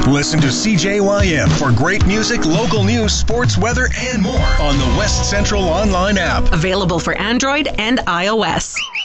Listen to CJYM for great music, local news, sports, weather, and more on the West Central Online app. Available for Android and iOS.